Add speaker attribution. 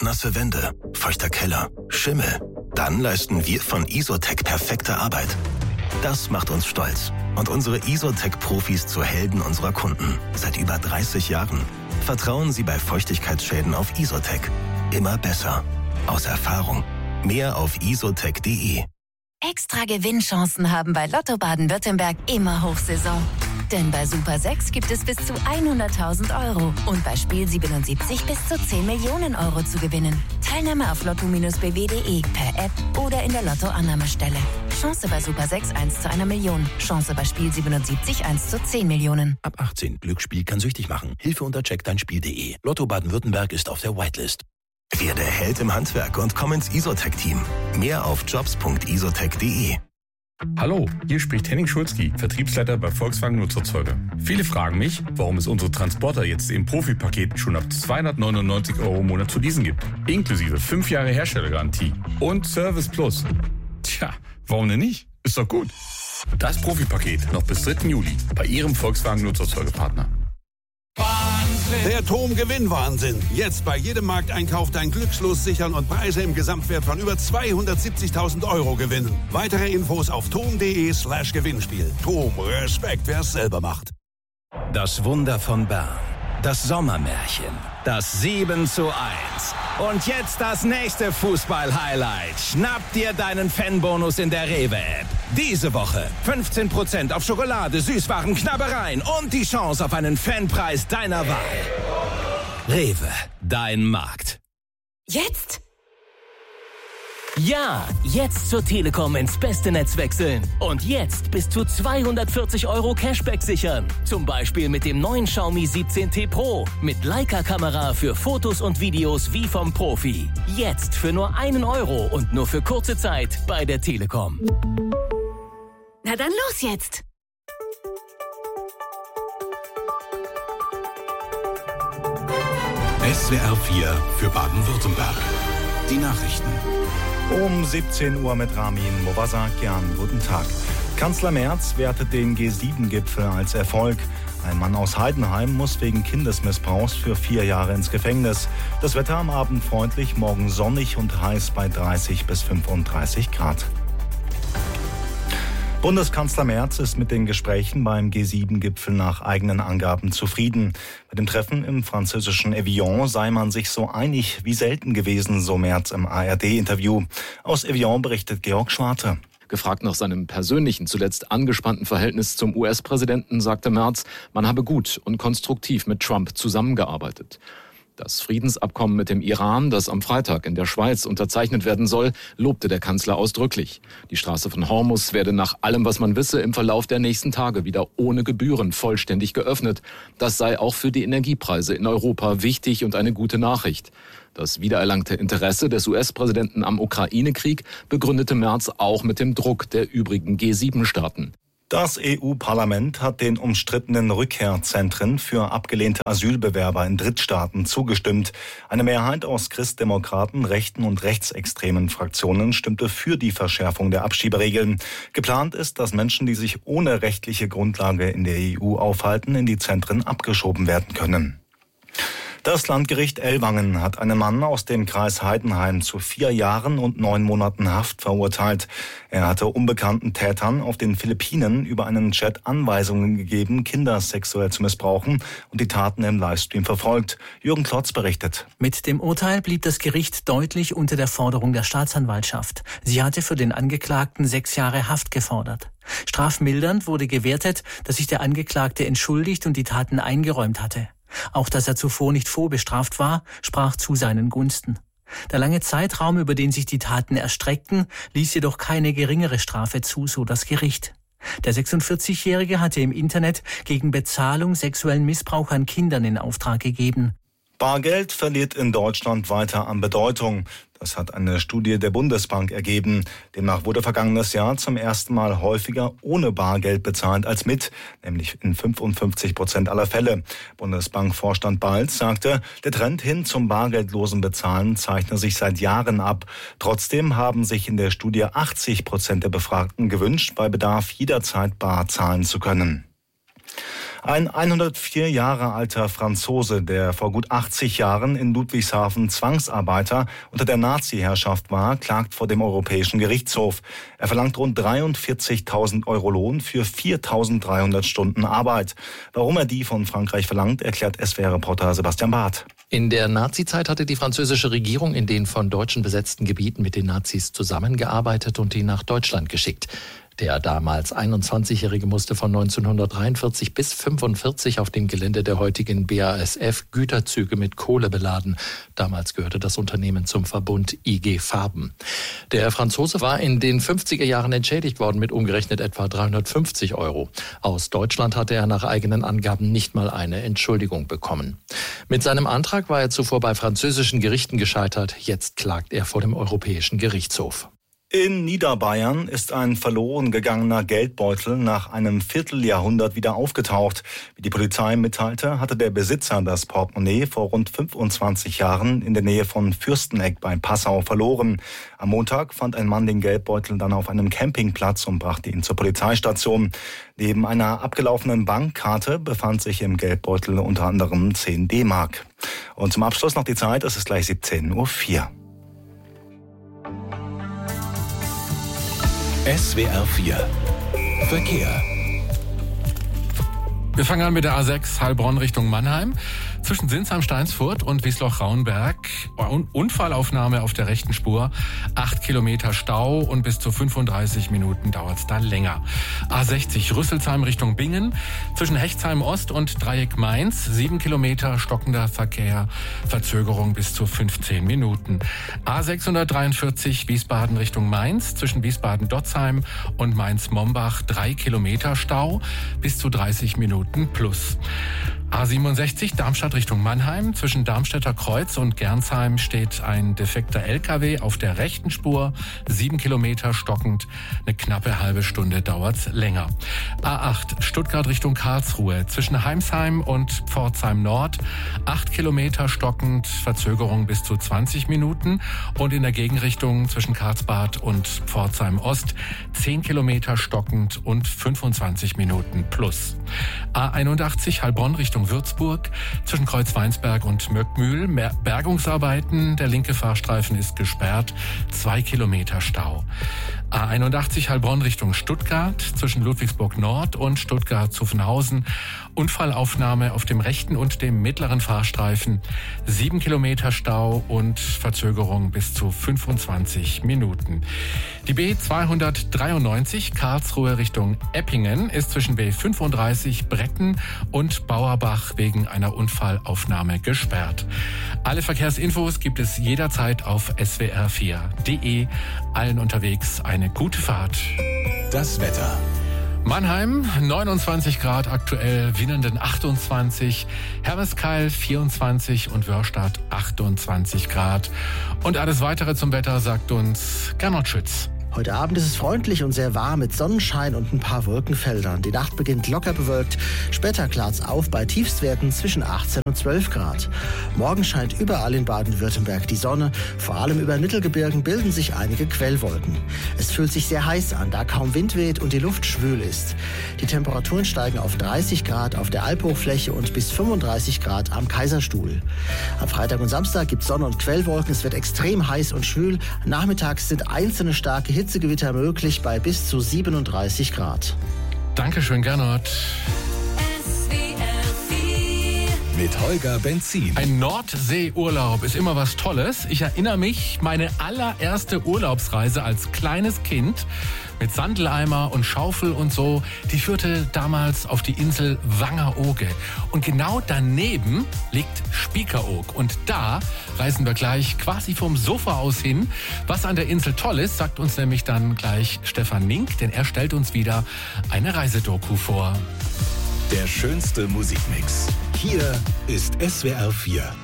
Speaker 1: nasse Wände, feuchter Keller, Schimmel. Dann leisten wir von Isotec perfekte Arbeit. Das macht uns stolz und unsere Isotec-Profis zu Helden unserer Kunden. Seit über 30 Jahren. Vertrauen Sie bei Feuchtigkeitsschäden auf Isotec. Immer besser. Aus Erfahrung. Mehr auf isotec.de.
Speaker 2: Extra Gewinnchancen haben bei Lotto Baden-Württemberg immer Hochsaison. Denn bei Super 6 gibt es bis zu 100.000 € und bei Spiel 77 bis zu 10 Millionen € zu gewinnen. Teilnahme auf lotto-bw.de, per App oder in der Lotto-Annahmestelle. Chance bei Super 6 1 zu 1 Million. Chance bei Spiel 77 1 zu 10 Millionen.
Speaker 1: Ab 18. Glücksspiel kann süchtig machen. Hilfe unter checkdeinspiel.de. Lotto Baden-Württemberg ist auf der Whitelist. Werde Held im Handwerk und komm ins Isotec-Team. Mehr auf jobs.isotec.de.
Speaker 3: Hallo, hier spricht Henning Schulzki, Vertriebsleiter bei Volkswagen Nutzerzeuger. Viele fragen mich, warum es unsere Transporter jetzt im Profipaket schon ab 299 € im Monat zu leasen gibt. Inklusive 5 Jahre Herstellergarantie und Service Plus. Tja, warum denn nicht? Ist doch gut. Das Profipaket noch bis 3. Juli bei Ihrem Volkswagen Nutzerzeugerpartner.
Speaker 4: Der TOM-Gewinn-Wahnsinn. Jetzt bei jedem Markteinkauf dein Glückslos sichern und Preise im Gesamtwert von über 270.000 € gewinnen. Weitere Infos auf tom.de/Gewinnspiel. TOM, Respekt, wer es selber macht.
Speaker 5: Das Wunder von Bern. Das Sommermärchen. Das 7:1. Und jetzt das nächste Fußball-Highlight. Schnapp dir deinen Fanbonus in der Rewe-App. Diese Woche 15% auf Schokolade, Süßwaren, Knabbereien und die Chance auf einen Fanpreis deiner Wahl. Rewe, dein Markt.
Speaker 6: Jetzt? Ja, jetzt zur Telekom ins beste Netz wechseln. Und jetzt bis zu 240 € Cashback sichern. Zum Beispiel mit dem neuen Xiaomi 17T Pro. Mit Leica-Kamera für Fotos und Videos wie vom Profi. Jetzt für nur 1 € und nur für kurze Zeit bei der Telekom.
Speaker 2: Na dann los jetzt!
Speaker 4: SWR 4 für Baden-Württemberg. Die Nachrichten.
Speaker 7: Um 17 Uhr mit Ramin Movasakian. Guten Tag. Kanzler Merz wertet den G7-Gipfel als Erfolg. Ein Mann aus Heidenheim muss wegen Kindesmissbrauchs für 4 Jahre ins Gefängnis. Das Wetter am Abend freundlich, morgen sonnig und heiß bei 30 bis 35 Grad. Bundeskanzler Merz ist mit den Gesprächen beim G7-Gipfel nach eigenen Angaben zufrieden. Bei dem Treffen im französischen Evian sei man sich so einig wie selten gewesen, so Merz im ARD-Interview. Aus Evian berichtet Georg Schwarte.
Speaker 8: Gefragt nach seinem persönlichen, zuletzt angespannten Verhältnis zum US-Präsidenten, sagte Merz, man habe gut und konstruktiv mit Trump zusammengearbeitet. Das Friedensabkommen mit dem Iran, das am Freitag in der Schweiz unterzeichnet werden soll, lobte der Kanzler ausdrücklich. Die Straße von Hormuz werde nach allem, was man wisse, im Verlauf der nächsten Tage wieder ohne Gebühren vollständig geöffnet. Das sei auch für die Energiepreise in Europa wichtig und eine gute Nachricht. Das wiedererlangte Interesse des US-Präsidenten am Ukraine-Krieg begründete Merz auch mit dem Druck der übrigen G7-Staaten.
Speaker 7: Das EU-Parlament hat den umstrittenen Rückkehrzentren für abgelehnte Asylbewerber in Drittstaaten zugestimmt. Eine Mehrheit aus Christdemokraten, rechten und rechtsextremen Fraktionen stimmte für die Verschärfung der Abschieberegeln. Geplant ist, dass Menschen, die sich ohne rechtliche Grundlage in der EU aufhalten, in die Zentren abgeschoben werden können. Das Landgericht Ellwangen hat einen Mann aus dem Kreis Heidenheim zu 4 Jahren und 9 Monaten Haft verurteilt. Er hatte unbekannten Tätern auf den Philippinen über einen Chat Anweisungen gegeben, Kinder sexuell zu missbrauchen und die Taten im Livestream verfolgt. Jürgen Klotz berichtet.
Speaker 9: Mit dem Urteil blieb das Gericht deutlich unter der Forderung der Staatsanwaltschaft. Sie hatte für den Angeklagten 6 Jahre Haft gefordert. Strafmildernd wurde gewertet, dass sich der Angeklagte entschuldigt und die Taten eingeräumt hatte. Auch dass er zuvor nicht vorbestraft war, sprach zu seinen Gunsten. Der lange Zeitraum, über den sich die Taten erstreckten, ließ jedoch keine geringere Strafe zu, so das Gericht. Der 46-Jährige hatte im Internet gegen Bezahlung sexuellen Missbrauch an Kindern in Auftrag gegeben.
Speaker 7: Bargeld verliert in Deutschland weiter an Bedeutung. Das hat eine Studie der Bundesbank ergeben. Demnach wurde vergangenes Jahr zum ersten Mal häufiger ohne Bargeld bezahlt als mit, nämlich in 55% aller Fälle. Bundesbankvorstand Balz sagte, der Trend hin zum bargeldlosen Bezahlen zeichne sich seit Jahren ab. Trotzdem haben sich in der Studie 80% der Befragten gewünscht, bei Bedarf jederzeit bar zahlen zu können. Ein 104 Jahre alter Franzose, der vor gut 80 Jahren in Ludwigshafen Zwangsarbeiter unter der Nazi-Herrschaft war, klagt vor dem Europäischen Gerichtshof. Er verlangt rund 43.000 Euro Lohn für 4.300 Stunden Arbeit. Warum er die von Frankreich verlangt, erklärt SWR-Reporter Sebastian Barth.
Speaker 10: In der Nazizeit hatte die französische Regierung in den von Deutschen besetzten Gebieten mit den Nazis zusammengearbeitet und die nach Deutschland geschickt. Der damals 21-Jährige musste von 1943 bis 1945 auf dem Gelände der heutigen BASF Güterzüge mit Kohle beladen. Damals gehörte das Unternehmen zum Verbund IG Farben. Der Franzose war in den 50er Jahren entschädigt worden mit umgerechnet etwa 350 Euro. Aus Deutschland hatte er nach eigenen Angaben nicht mal eine Entschuldigung bekommen. Mit seinem Antrag war er zuvor bei französischen Gerichten gescheitert. Jetzt klagt er vor dem Europäischen Gerichtshof.
Speaker 7: In Niederbayern ist ein verloren gegangener Geldbeutel nach einem Vierteljahrhundert wieder aufgetaucht. Wie die Polizei mitteilte, hatte der Besitzer das Portemonnaie vor rund 25 Jahren in der Nähe von Fürsteneck bei Passau verloren. Am Montag fand ein Mann den Geldbeutel dann auf einem Campingplatz und brachte ihn zur Polizeistation. Neben einer abgelaufenen Bankkarte befand sich im Geldbeutel unter anderem 10 D-Mark. Und zum Abschluss noch die Zeit, es ist gleich 17:04 Uhr.
Speaker 11: SWR 4 Verkehr.
Speaker 12: Wir fangen an mit der A6 Heilbronn Richtung Mannheim. Zwischen Sinsheim-Steinsfurt und Wiesloch-Raunberg. Unfallaufnahme auf der rechten Spur. 8 Kilometer Stau und bis zu 35 Minuten dauert es dann länger. A60 Rüsselsheim Richtung Bingen. Zwischen Hechtsheim Ost und Dreieck Mainz. 7 Kilometer stockender Verkehr. Verzögerung bis zu 15 Minuten. A643 Wiesbaden Richtung Mainz. Zwischen Wiesbaden-Dotzheim und Mainz-Mombach 3 Kilometer Stau. Bis zu 30 Minuten plus. A67 Darmstadt Richtung Mannheim. Zwischen Darmstädter Kreuz und Gernsheim steht ein defekter LKW auf der rechten Spur. 7 Kilometer stockend. Eine knappe halbe Stunde dauert's länger. A8 Stuttgart Richtung Karlsruhe. Zwischen Heimsheim und Pforzheim Nord. 8 Kilometer stockend. Verzögerung bis zu 20 Minuten. Und in der Gegenrichtung zwischen Karlsbad und Pforzheim Ost 10 Kilometer stockend und 25 Minuten plus. A81 Heilbronn Richtung Würzburg. Zwischen Kreuzweinsberg und Möckmühl Bergungsarbeiten. Der linke Fahrstreifen ist gesperrt. 2 Kilometer Stau. A81 Heilbronn Richtung Stuttgart. Zwischen Ludwigsburg Nord und Stuttgart-Zuffenhausen. Unfallaufnahme auf dem rechten und dem mittleren Fahrstreifen. 7 Kilometer Stau und Verzögerung bis zu 25 Minuten. Die B293 Karlsruhe Richtung Eppingen ist zwischen B35 Bretten und Bauerbach wegen einer Unfallaufnahme gesperrt. Alle Verkehrsinfos gibt es jederzeit auf swr4.de. Allen unterwegs eine gute Fahrt.
Speaker 11: Das Wetter.
Speaker 12: Mannheim 29 Grad aktuell, Winnenden 28, Hermeskeil 24 und Wörstadt 28 Grad. Und alles Weitere zum Wetter sagt uns Gernot Schütz.
Speaker 13: Heute Abend ist es freundlich und sehr warm mit Sonnenschein und ein paar Wolkenfeldern. Die Nacht beginnt locker bewölkt. Später klart's auf bei Tiefstwerten zwischen 18 und 12 Grad. Morgen scheint überall in Baden-Württemberg die Sonne. Vor allem über Mittelgebirgen bilden sich einige Quellwolken. Es fühlt sich sehr heiß an, da kaum Wind weht und die Luft schwül ist. Die Temperaturen steigen auf 30 Grad auf der Alphochfläche und bis 35 Grad am Kaiserstuhl. Am Freitag und Samstag gibt's Sonne und Quellwolken. Es wird extrem heiß und schwül. Nachmittags sind einzelne starke Hitzegewitter möglich bei bis zu 37 Grad.
Speaker 12: Dankeschön, Gernot.
Speaker 11: Mit Holger Benzin.
Speaker 12: Ein Nordseeurlaub ist immer was Tolles. Ich erinnere mich, meine allererste Urlaubsreise als kleines Kind mit Sandeleimer und Schaufel und so, die führte damals auf die Insel Wangerooge. Und genau daneben liegt Spiekeroog. Und da reisen wir gleich quasi vom Sofa aus hin. Was an der Insel toll ist, sagt uns nämlich dann gleich Stefan Mink, denn er stellt uns wieder eine Reisedoku vor.
Speaker 11: Der schönste Musikmix. Hier ist SWR 4.